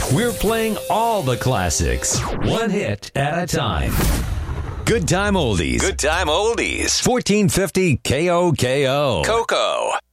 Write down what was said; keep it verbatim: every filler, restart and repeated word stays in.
We're playing all the classics, one hit at a time. Good Time Oldies. Good Time Oldies. fourteen fifty K O K O. Coco.